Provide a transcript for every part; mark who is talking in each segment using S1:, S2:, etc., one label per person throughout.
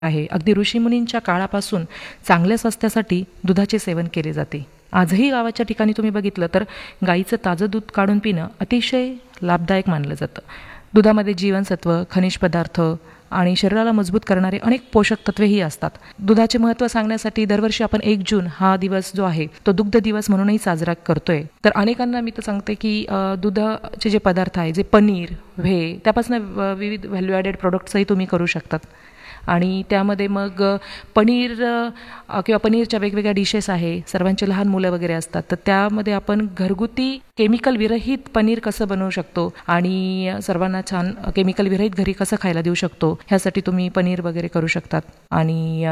S1: आहे. अगदी ऋषीमुनींच्या काळापासून चांगल्या स्वास्थ्यासाठी दुधाचे सेवन केले जाते. आजही गावाच्या ठिकाणी तुम्ही बघितलं तर गाईचं ताजं दूध काढून पिणं अतिशय लाभदायक मानलं जातं. दुधामध्ये जीवनसत्व, खनिज पदार्थ आणि शरीराला मजबूत करणारे अनेक पोषक तत्वेही असतात. दुधाचे महत्त्व सांगण्यासाठी दरवर्षी आपण 1 जून हा दिवस जो आहे तो दुग्ध दिवस म्हणूनही साजरा करतोय. तर अनेकांना मी तर सांगते की दुधाचे जे पदार्थ आहे, जे पनीर, व्हे, त्यापासून विविध व्हॅल्यू ॲडेड प्रोडक्ट्सही तुम्ही करू शकतात. आणि त्यामध्ये मग पनीर किंवा पनीरच्या वेगवेगळ्या डिशेस आहे. सर्वांचे लहान मुलं वगैरे असतात, तर त्यामध्ये आपण घरगुती केमिकल विरहित पनीर कसं बनवू शकतो आणि सर्वांना छान केमिकल विरहित घरी कसं खायला देऊ शकतो, ह्यासाठी तुम्ही पनीर वगैरे करू शकतात. आणि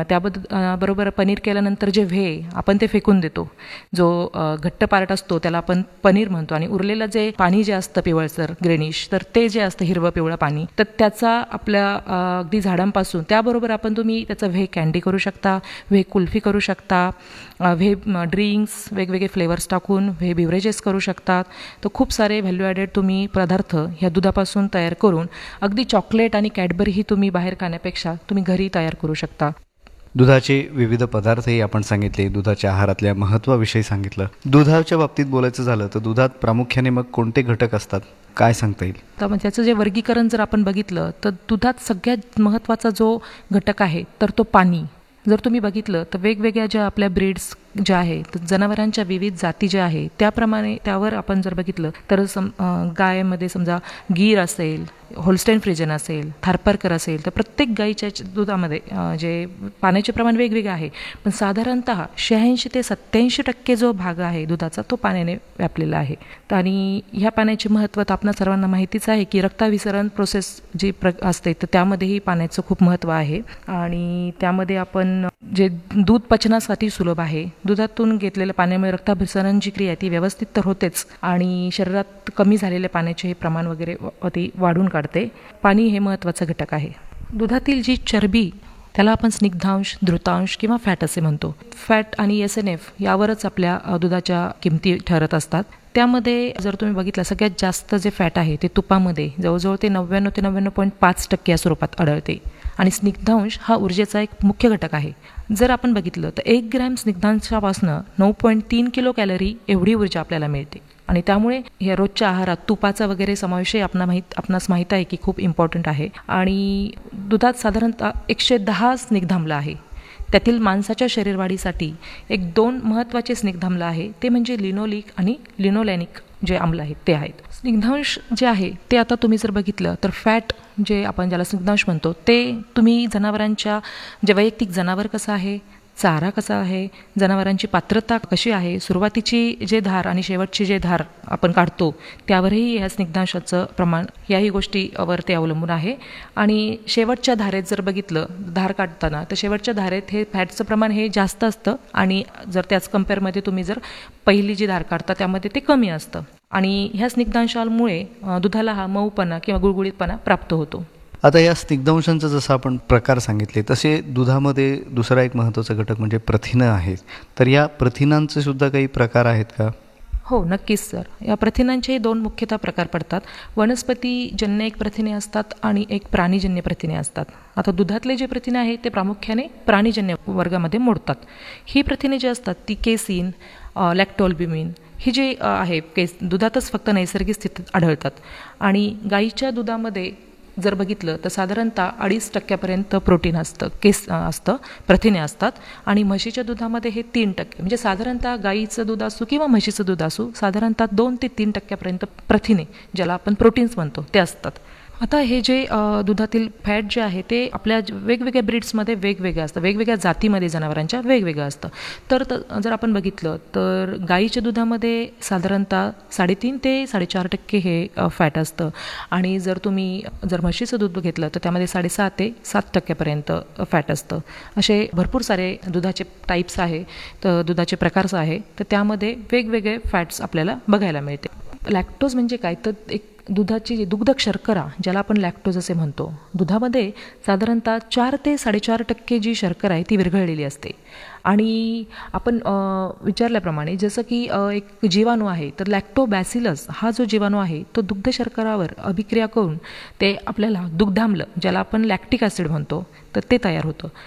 S1: बरोबर पनीर केल्यानंतर जे व्हे आपण ते फेकून देतो, जो घट्ट पार्ट असतो त्याला आपण पनीर म्हणतो, आणि उरलेलं जे पाणी जे असतं पिवळसर ग्रेनिश, तर ते जे असतं हिरवं पिवळं पाणी, तर त्याचा आपल्या अगदी झाडांपासून त्याबरोबर तुम्ही त्याचं व्हे कॅन्डी करू शकता, व्हे कुल्फी करू शकता, व्हे ड्रिंक्स वेगवेगळे फ्लेवर्स टाकून व्हे बिव्हरेजेस करू शकतात. तर खूप सारे व्हॅल्यू ॲडेड तुम्ही पदार्थ ह्या दुधापासून तयार करून अगदी चॉकलेट आणि कॅडबरीही तुम्ही बाहेर खाण्यापेक्षा तुम्ही घरी तयार करू शकता.
S2: दुधाचे विविध पदार्थही आपण सांगितले, दुधाच्या आहारातल्या महत्त्वाविषयी सांगितलं. दुधाच्या बाबतीत बोलायचं झालं तर दुधात प्रामुख्याने मग कोणते घटक असतात, काय सांगता येईल?
S1: तर मग त्याचं जे वर्गीकरण जर आपण बघितलं तर दुधात सगळ्यात महत्त्वाचा जो घटक आहे तर तो पाणी. जर तुम्ही बघितलं तर वेगवेगळ्या ज्या आपल्या ब्रीड्स ज्या आहे, तर जनावरांच्या विविध जाती ज्या आहे त्याप्रमाणे त्यावर आपण जर बघितलं तर गायमध्ये समजा गीर असेल, होल्स्टेन फ्रिजन असेल, थारपारकर असेल, तर प्रत्येक गाईच्या दुधामध्ये जे पाण्याचे प्रमाण वेगवेगळे आहे, पण साधारणतः 86 ते 87% जो भाग आहे दुधाचा तो पाण्याने व्यापलेला आहे. आणि ह्या पाण्याचे महत्त्व तर आपणा सर्वांना माहितीच आहे की रक्ताभिसरण प्रोसेस जी असते तर त्यामध्येही पाण्याचं खूप महत्त्व आहे. आणि त्यामध्ये आपण जे दूध पचनासाठी सुलभ आहे, दुधातून घेतलेल्या पाण्यामुळे रक्ताभिसरण जी क्रिया आहे ती व्यवस्थित तर होतेच, आणि शरीरात कमी झालेल्या पाण्याचे हे प्रमाण वगैरे ती वाढून काढते. पाणी हे महत्त्वाचा घटक आहे. दुधातील जी चरबी त्याला आपण स्निग्धांश, धृतांश किंवा फॅट असे म्हणतो. फॅट आणि SNF यावरच आपल्या दुधाच्या किमती ठरत असतात. त्यामध्ये जर तुम्ही बघितलं सगळ्यात जास्त जे फॅट आहे ते तुपामध्ये जवळजवळ ते 99 ते 99.5% या स्वरूपात आढळते. आणि स्निग्धांश हा ऊर्जेचा एक मुख्य घटक आहे. जर आपण बघितलं तर 1 ग्रॅम स्निग्धांशापासून 9.3 किलो कॅलरी एवढी ऊर्जा आपल्याला मिळते. आणि त्यामुळे या रोजच्या आहारात तुपाचा वगैरे समावेशही आपणास माहीत आहे की खूप इम्पॉर्टंट आहे. आणि दुधात साधारणतः 110 स्निग्धाम्ल आहे. त्यातील माणसाच्या शरीरवाढीसाठी 2 महत्त्वाचे स्निग्धाम्ल आहे, ते म्हणजे लिनोलिक आणि लिनोलॅनिक जे आम्ल आहेत ते आहेत. स्निग्धांश जे आहे ते आता तुम्ही जर बघितलं तर फॅट जे आपण ज्याला स्निग्धांश म्हणतो ते तुम्ही जनावरांच्या जे वैयक्तिक जनावर कसं आहे, चारा कसा आहे, जनावरांची पात्रता कशी आहे, सुरुवातीची जे धार आणि शेवटची जे धार आपण काढतो त्यावरही ह्या स्निग्धांशाचं प्रमाण याही गोष्टीवर ते अवलंबून आहे. आणि शेवटच्या धारेत जर बघितलं धार काढताना तर शेवटच्या धारेत हे फॅटचं प्रमाण हे जास्त असतं, आणि जर त्याच कम्पेअरमध्ये तुम्ही जर पहिली जी धार काढता त्यामध्ये ते कमी असतं. आणि ह्या स्निग्धांशामुळे दुधाला हा मऊपणा किंवा गुळगुळीतपणा प्राप्त होतो.
S2: आता या स्निग्धांशांचा जसं आपण प्रकार सांगितले तसे दुधामध्ये दुसरा एक महत्त्वाचा घटक म्हणजे प्रथिनं आहेत. तर या प्रथिनांचे सुद्धा काही प्रकार आहेत का?
S1: हो, नक्कीच सर. या प्रथिनांचे 2 मुख्यतः प्रकार पडतात. वनस्पतीजन्य एक प्रथिने असतात आणि एक प्राणीजन्य प्रथिने असतात. आता दुधातले जे प्रथिने आहेत ते प्रामुख्याने प्राणीजन्य वर्गामध्ये मोडतात. ही प्रथिने जी असतात ती केसीन, लॅक्टोअल्ब्युमिन ही जी आहे दुधातच फक्त नैसर्गिक स्थितीत आढळतात. आणि गाईच्या दुधामध्ये जर बघितलं तर साधारणतः 2.5% प्रोटीन असतं, प्रथिने असतात. आणि म्हशीच्या दुधामध्ये हे 3%, म्हणजे साधारणतः गाईचं दूध असो किंवा म्हशीचं दूध असो साधारणतः 2 ते 3% प्रथिने ज्याला आपण प्रोटीन्स म्हणतो ते असतात. आता हे जे दुधातील फॅट जे आहे ते आपल्या वेगवेगळ्या ब्रीड्समध्ये वेगवेगळं असतं, वेगवेगळ्या जातीमध्ये जनावरांच्या वेगवेगळं असतं. तर जर आपण बघितलं तर गाईच्या दुधामध्ये साधारणतः 3.5 ते 4.5% हे फॅट असतं. आणि जर म्हशीचं दूध घेतलं तर त्यामध्ये 6.5 ते 7% फॅट असतं. असे भरपूर सारे दुधाचे टाईप्स आहे, तर दुधाचे प्रकार आहे, तर त्यामध्ये वेगवेगळे फॅट्स आपल्याला बघायला मिळते. लॅक्टोज म्हणजे काय तर एक दुधाची दुग्ध शर्करा ज्याला आपण लॅक्टोज असे म्हणतो, दुधामध्ये साधारणतः 4 ते 4.5% जी शर्करा आहे ती विरघळलेली असते. आणि आपण विचारल्याप्रमाणे जसं की एक जीवाणू आहे, तर लॅक्टोबॅसिलस हा जो जीवाणू आहे तो दुग्ध शर्करावर अभिक्रिया करून ते आपल्याला दुग्धाम्ल ज्याला आपण लॅक्टिक ॲसिड म्हणतो तर ते तयार होतं.